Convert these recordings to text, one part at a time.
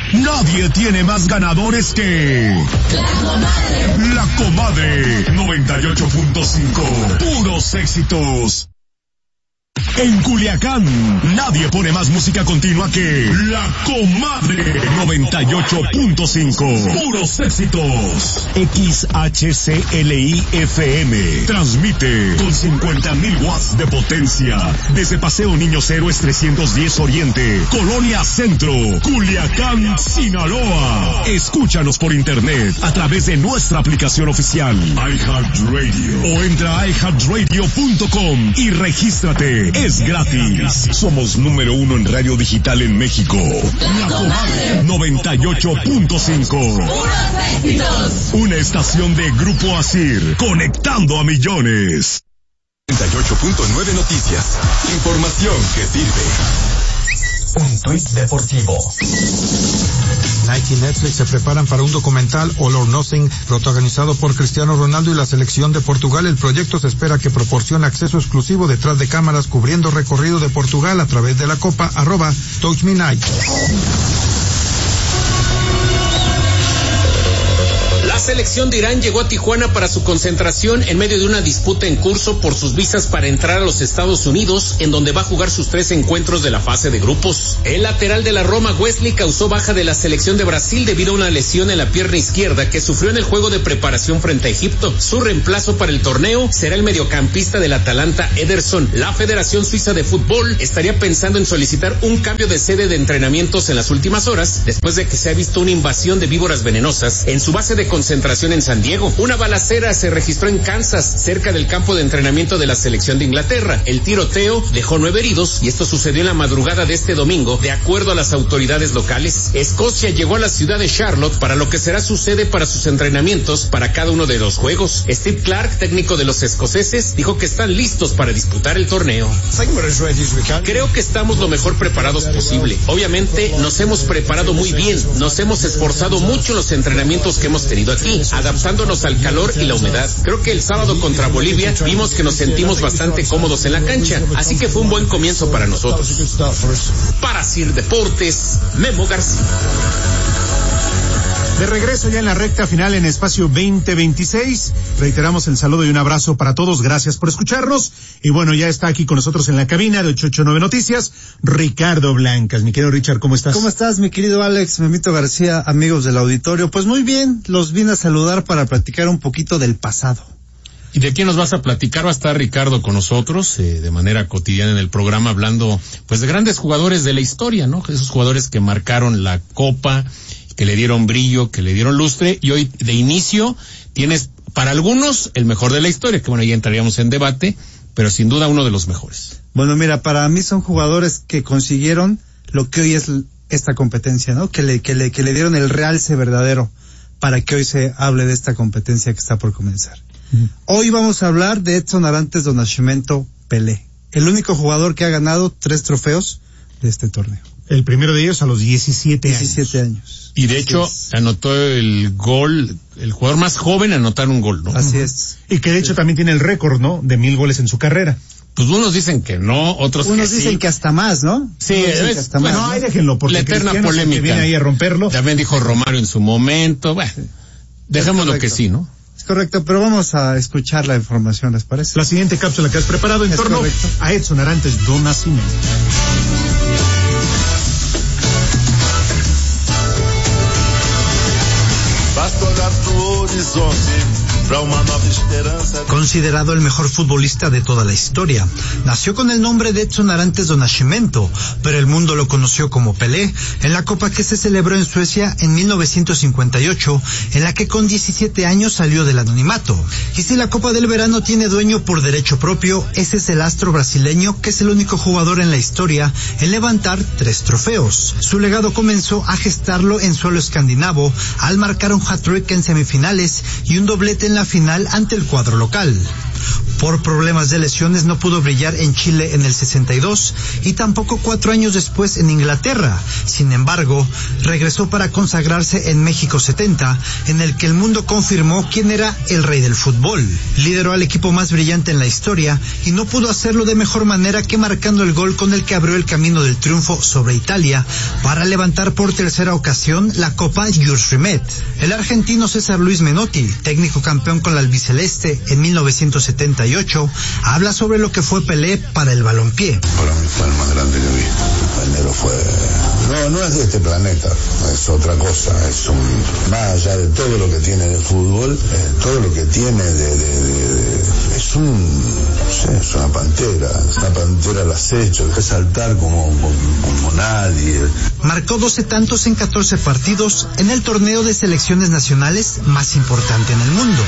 Nadie tiene más ganadores que La Comadre 98.5. Puros éxitos. En Culiacán, nadie pone más música continua que La Comadre 98.5. Puros éxitos. XHCLI-FM. Transmite con 50,000 watts de potencia. Desde Paseo Niños Héroes 310 Oriente, Colonia Centro, Culiacán, Sinaloa. Escúchanos por internet a través de nuestra aplicación oficial iHeartRadio o entra a iHeartRadio.com y regístrate. Es gratis. Somos número 1 en radio digital en México. La Comadre 98.5. Una estación de Grupo Asir, conectando a millones. 98.9 Noticias. Información que sirve. Un tuit deportivo. Nike y Netflix se preparan para un documental All or Nothing, protagonizado por Cristiano Ronaldo y la selección de Portugal. El proyecto se espera que proporcione acceso exclusivo detrás de cámaras cubriendo recorrido de Portugal a través de la Copa @TouchMeNike. La selección de Irán llegó a Tijuana para su concentración en medio de una disputa en curso por sus visas para entrar a los Estados Unidos, en donde va a jugar sus 3 encuentros de la fase de grupos. El lateral de la Roma, Wesley, causó baja de la selección de Brasil debido a una lesión en la pierna izquierda que sufrió en el juego de preparación frente a Egipto. Su reemplazo para el torneo será el mediocampista del Atalanta, Ederson. La Federación Suiza de Fútbol estaría pensando en solicitar un cambio de sede de entrenamientos en las últimas horas, después de que se ha visto una invasión de víboras venenosas en su base de concentración en San Diego. Una balacera se registró en Kansas, cerca del campo de entrenamiento de la selección de Inglaterra. El tiroteo dejó 9 heridos y esto sucedió en la madrugada de este domingo, de acuerdo a las autoridades locales. Escocia llegó a la ciudad de Charlotte para lo que será su sede para sus entrenamientos para cada uno de los juegos. Steve Clark, técnico de los escoceses, dijo que están listos para disputar el torneo. Creo que estamos lo mejor preparados posible. Obviamente nos hemos preparado muy bien, nos hemos esforzado mucho en los entrenamientos que hemos tenido aquí, adaptándonos al calor y la humedad. Creo que el sábado contra Bolivia vimos que nos sentimos bastante cómodos en la cancha, así que fue un buen comienzo para nosotros. Para Sir Deportes, Memo García. De regreso ya en la recta final en Espacio 2026. Reiteramos el saludo y un abrazo para todos. Gracias por escucharnos. Y bueno, ya está aquí con nosotros en la cabina de 889 Noticias, Ricardo Blancas. Mi querido Richard, ¿cómo estás? ¿Cómo estás, mi querido Alex, Memito García, amigos del auditorio? Pues muy bien, los vine a saludar para platicar un poquito del pasado. ¿Y de quién nos vas a platicar? Va a estar Ricardo con nosotros, de manera cotidiana en el programa, hablando pues de grandes jugadores de la historia, ¿no? Esos jugadores que marcaron la Copa, que le dieron brillo, que le dieron lustre, y hoy de inicio tienes para algunos el mejor de la historia, que bueno, ya entraríamos en debate, pero sin duda uno de los mejores. Bueno, mira, para mí son jugadores que consiguieron lo que hoy es esta competencia, ¿no? Que le dieron el realce verdadero para que hoy se hable de esta competencia que está por comenzar. Hoy vamos a hablar de Edson Arantes do Nascimento Pelé, el único jugador que ha ganado 3 trofeos de este torneo. El primero de ellos a los 17 años. Y de hecho, anotó el gol, el jugador más joven en anotar un gol, ¿no? Así es. Y que de hecho también tiene el récord, ¿no? De 1000 goles en su carrera. Pues unos dicen que no, otros unos que dicen sí. Que hasta más, ¿no? Sí, hasta más, no, ¿no? ahí déjenlo, porque la eterna Cristiano polémica. Viene ahí a romperlo. También dijo Romario en su momento, bueno, dejémoslo que sí, ¿no? Es correcto, pero vamos a escuchar la información, ¿les parece? La siguiente cápsula que has preparado en torno a Edson Arantes do Nascimento. Considerado el mejor futbolista de toda la historia, nació con el nombre de Edson Arantes do Nascimento, pero el mundo lo conoció como Pelé en la Copa que se celebró en Suecia en 1958, en la que con 17 años salió del anonimato. Y si la Copa del Verano tiene dueño por derecho propio, ese es el astro brasileño, que es el único jugador en la historia en levantar 3 trofeos. Su legado comenzó a gestarlo en suelo escandinavo al marcar un hat-trick en semifinales y un doblete en la final ante el cuadro local. Por problemas de lesiones no pudo brillar en Chile en el 62 y tampoco 4 años después en Inglaterra. Sin embargo, regresó para consagrarse en México 70, en el que el mundo confirmó quién era el rey del fútbol. Lideró al equipo más brillante en la historia y no pudo hacerlo de mejor manera que marcando el gol con el que abrió el camino del triunfo sobre Italia para levantar por tercera ocasión la Copa Jules Rimet. El argentino César Luis Menotti, técnico campeón con la albiceleste en 1978, habla sobre lo que fue Pelé para el balompié. Para mí fue el más grande que vi. El negro fue... No es de este planeta, es otra cosa, más allá de todo lo que tiene de fútbol, todo lo que tiene es una pantera al acecho, de saltar como nadie. Marcó 12 tantos en 14 partidos en el torneo de selecciones nacionales más importante en el mundo.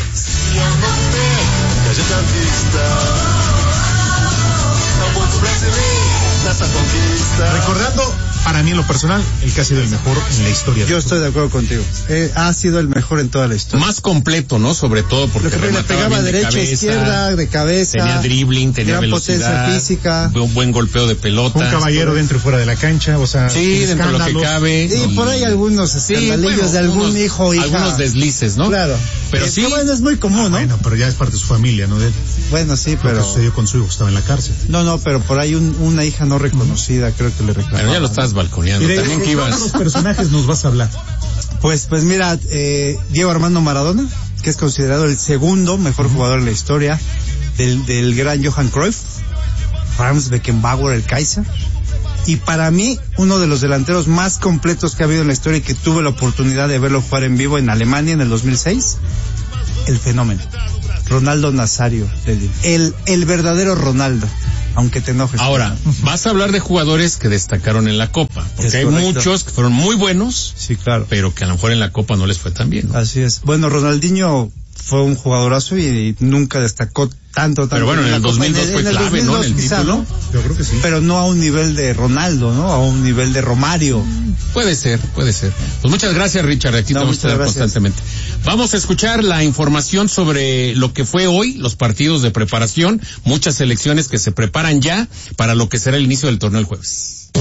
Recordando, para mí en lo personal, el que ha sido el mejor en la historia. Yo estoy de acuerdo contigo. Ha sido el mejor en toda la historia. Más completo, ¿no? Sobre todo porque le pegaba derecha, izquierda, de cabeza. Tenía dribbling, tenía gran velocidad, potencia física. Un buen golpeo de pelota. Un caballero dentro y fuera de la cancha, o sea, sí, dentro de lo que cabe. Y por ahí algunos escandalillos de algún hijo o hija. Algunos deslices, ¿no? Claro. Pero sí. Bueno, es muy común, ¿no? Bueno, pero ya es parte de su familia, ¿no? Bueno, sí, pero... Lo que sucedió con su hijo, estaba en la cárcel. No, pero por ahí una hija no reconocida, creo que le reclamaba. Pero ya lo estás balconeando. Mire, también que ibas... ¿De los personajes nos vas a hablar? Pues mira, Diego Armando Maradona, que es considerado el segundo mejor jugador en la historia, del gran Johan Cruyff, Franz Beckenbauer, el Kaiser, y para mí, uno de los delanteros más completos que ha habido en la historia y que tuve la oportunidad de verlo jugar en vivo en Alemania en el 2006, el fenómeno, Ronaldo Nazario, el verdadero Ronaldo, aunque te enojes. Ahora, vas a hablar de jugadores que destacaron en la Copa, porque hay muchos que fueron muy buenos, sí, claro, pero que a lo mejor en la Copa no les fue tan bien, ¿no? Así es. Bueno, Ronaldinho fue un jugadorazo y nunca destacó tanto. Pero bueno, en el 2002 fue clave, ¿no? En el quizá, título. ¿no? Yo creo que sí. Pero no a un nivel de Ronaldo, ¿no? A un nivel de Romario. Puede ser. Pues muchas gracias, Richard. Aquí te vamos a estar constantemente. Vamos a escuchar la información sobre lo que fue hoy, los partidos de preparación, muchas selecciones que se preparan ya para lo que será el inicio del torneo el jueves.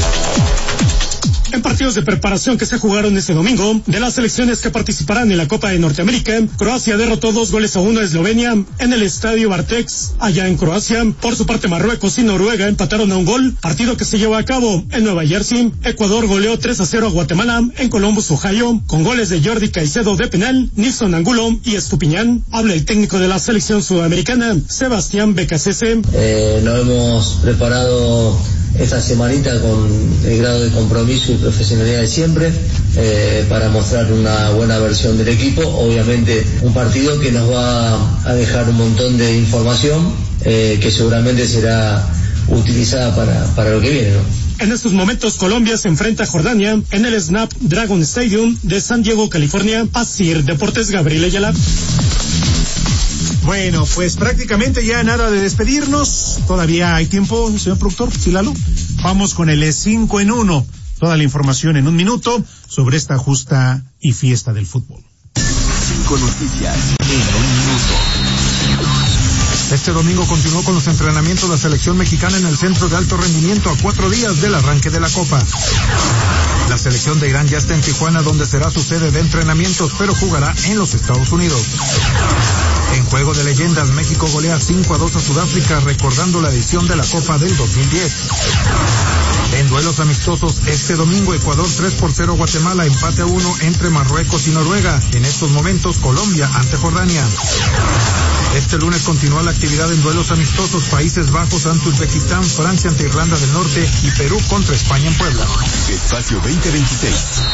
En partidos de preparación que se jugaron este domingo, de las selecciones que participarán en la Copa de Norteamérica, Croacia derrotó 2-1 a Eslovenia en el Estadio Bartex, allá en Croacia. Por su parte, Marruecos y Noruega empataron a un gol, partido que se llevó a cabo en Nueva Jersey. Ecuador goleó 3-0 a Guatemala en Columbus, Ohio, con goles de Jordi Caicedo de penal, Nilson Angulo y Estupiñán. Habla el técnico de la selección sudamericana, Sebastián Becasese. Nos hemos preparado esta semanita con el grado de compromiso y profesionalidad de siempre, para mostrar una buena versión del equipo. Obviamente un partido que nos va a dejar un montón de información que seguramente será utilizada para lo que viene, ¿no? En estos momentos Colombia se enfrenta a Jordania en el Snapdragon Stadium de San Diego, California. Asir Deportes, Gabriel Ayala. Bueno, pues prácticamente ya nada de despedirnos. Todavía hay tiempo, señor productor, ¿sí, Lalo? Vamos con el 5 en 1. Toda la información en un minuto sobre esta justa y fiesta del fútbol. 5 noticias en un minuto. Este domingo continuó con los entrenamientos la selección mexicana en el Centro de Alto Rendimiento a 4 días del arranque de la Copa. La selección de Irán ya está en Tijuana, donde será su sede de entrenamientos, pero jugará en los Estados Unidos. En juego de leyendas, México golea 5-2 a Sudáfrica, recordando la edición de la Copa del 2010. En duelos amistosos, este domingo Ecuador 3-0 a Guatemala, empate a 1 entre Marruecos y Noruega. En estos momentos, Colombia ante Jordania. Este lunes continúa la actividad en duelos amistosos, Países Bajos ante Uzbekistán, Francia ante Irlanda del Norte y Perú contra España en Puebla. Espacio 2026.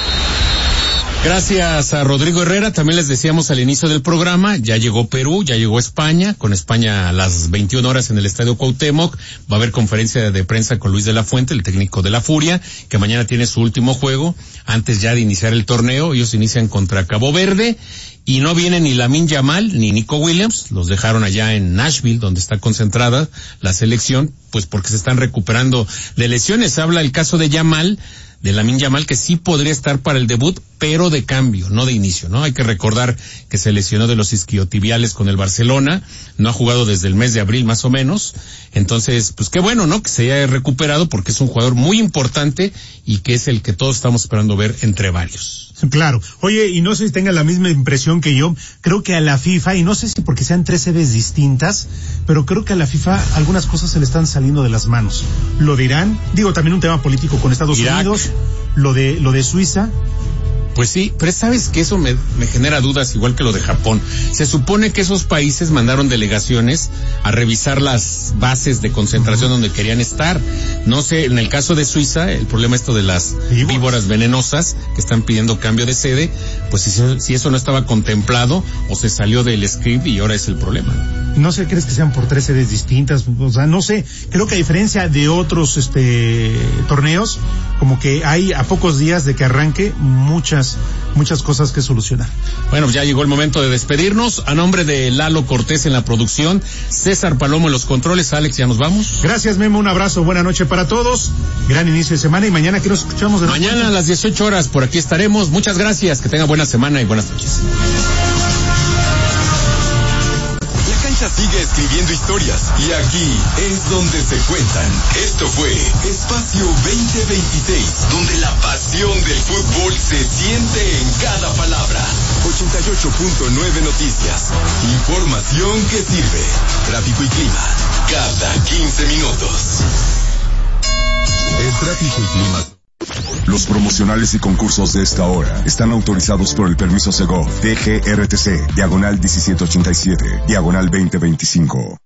Gracias a Rodrigo Herrera. También les decíamos al inicio del programa, ya llegó Perú, ya llegó España, con España a las 21 horas en el Estadio Cuauhtémoc. Va a haber conferencia de prensa con Luis de la Fuente, el técnico de la Furia, que mañana tiene su último juego, antes ya de iniciar el torneo. Ellos inician contra Cabo Verde, y no viene ni Lamine Yamal ni Nico Williams, los dejaron allá en Nashville, donde está concentrada la selección, pues porque se están recuperando de lesiones. Habla el caso de Lamine Yamal, que sí podría estar para el debut, pero de cambio, no de inicio, ¿no? Hay que recordar que se lesionó de los isquiotibiales con el Barcelona, no ha jugado desde el mes de abril más o menos, entonces, pues qué bueno, ¿no? Que se haya recuperado porque es un jugador muy importante y que es el que todos estamos esperando ver entre varios. Claro. Oye, y no sé si tengan la misma impresión que yo, creo que a la FIFA, y no sé si porque sean 3 sedes distintas, pero creo que a la FIFA algunas cosas se le están saliendo de las manos. Lo de Irán, también un tema político con Estados Unidos, lo de Suiza. Pues sí, pero sabes que eso me genera dudas, igual que lo de Japón. Se supone que esos países mandaron delegaciones a revisar las bases de concentración donde querían estar. No sé, en el caso de Suiza, el problema esto de las víboras venenosas que están pidiendo cambio de sede, pues si eso no estaba contemplado o se salió del script y ahora es el problema. No sé, ¿crees que sean por 3 sedes distintas? O sea, no sé, creo que a diferencia de otros torneos, como que hay a pocos días de que arranque muchas cosas que solucionar. Bueno, ya llegó el momento de despedirnos. A nombre de Lalo Cortés en la producción, César Palomo en los controles. Alex, ¿ya nos vamos? Gracias, Memo, un abrazo, buena noche para todos, gran inicio de semana y mañana que nos escuchamos de nuevo. Mañana a las 18 horas por aquí estaremos. Muchas gracias, que tengan buena semana y buenas noches. Sigue escribiendo historias y aquí es donde se cuentan. Esto fue Espacio 2026, donde la pasión del fútbol se siente en cada palabra. 88.9 Noticias, información que sirve. Tráfico y clima cada 15 minutos. El tráfico y clima. Los promocionales y concursos de esta hora están autorizados por el permiso Segov DGRTC, diagonal 1787, diagonal 2025.